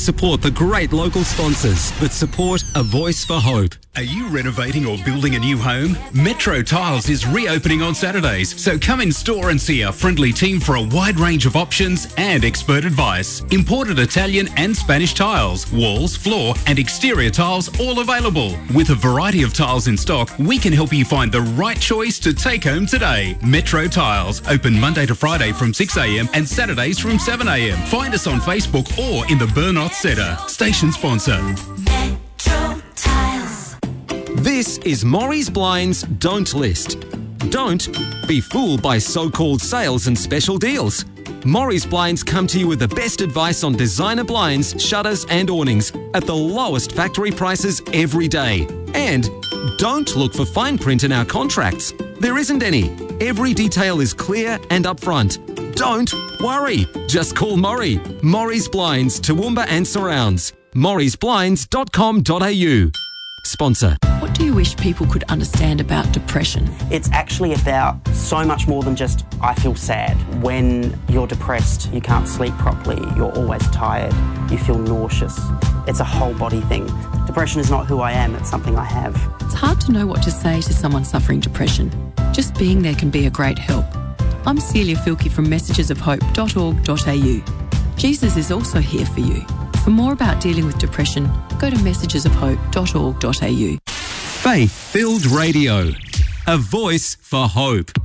support the great local sponsors that support A Voice for Hope. Are you renovating or building a new home? Metro Tiles is reopening on Saturdays, so come in store and see our friendly team for a wide range of options and expert advice. Imported Italian and Spanish tiles, walls, floor and exterior tiles all available. With a variety of tiles in stock, we can help you find the right choice to take home today. Metro Tiles, open Monday to Friday from 6 a.m. and Saturdays from 7 a.m. Find us on Facebook or in the Burnout Centre. Station sponsor. Metro Tiles. This is Maury's Blinds Don't List. Don't be fooled by so-called sales and special deals. Maury's Blinds come to you with the best advice on designer blinds, shutters and awnings at the lowest factory prices every day. And don't look for fine print in our contracts. There isn't any. Every detail is clear and upfront. Don't worry. Just call Maury. Maury's Blinds, Toowoomba and surrounds. maurysblinds.com.au. Sponsor. What do you wish people could understand about depression? It's actually about so much more than just, I feel sad. When you're depressed, you can't sleep properly, you're always tired, you feel nauseous. It's a whole body thing. Depression is not who I am, it's something I have. It's hard to know what to say to someone suffering depression. Just being there can be a great help. I'm Celia Filkey from messagesofhope.org.au. Jesus is also here for you. For more about dealing with depression, go to messagesofhope.org.au. Faith-filled radio. A voice for hope.